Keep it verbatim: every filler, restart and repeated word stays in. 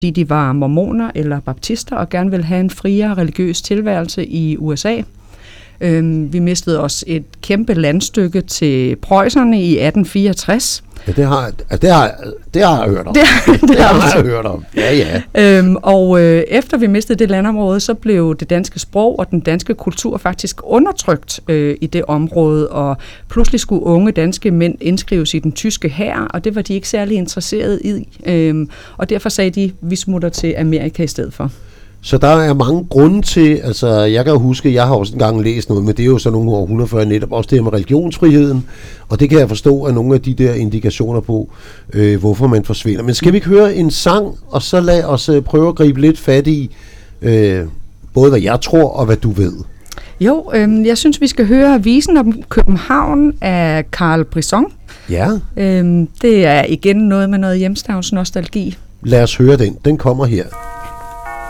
fordi de var mormoner eller baptister og gerne ville have en friere religiøs tilværelse i U S A. Øhm, vi mistede også et kæmpe landstykke til preusserne i atten fireogtres. Ja, det har, det har, det har jeg hørt om. Det, det, det har, har jeg hørt om. Ja, ja. Øhm, og øh, efter vi mistede det landområde, så blev det danske sprog og den danske kultur faktisk undertrykt øh, i det område, og pludselig skulle unge danske mænd indskrives i den tyske hær, og det var de ikke særlig interesserede i. Øhm, og derfor sagde de, vi smutter til Amerika i stedet for. Så der er mange grunde til, altså jeg kan jo huske, jeg har også engang læst noget, men det er jo så nogle århundreder før netop også det her med religionsfriheden, og det kan jeg forstå af nogle af de der indikationer på, øh, hvorfor man forsvinder. Men skal vi ikke høre en sang, og så lad os øh, prøve at gribe lidt fat i, øh, både hvad jeg tror og hvad du ved? Jo, øh, jeg synes vi skal høre Visen om København af Carl Brisson. Ja. Øh, det er igen noget med noget hjemstavnsnostalgi. Lad os høre den, den kommer her.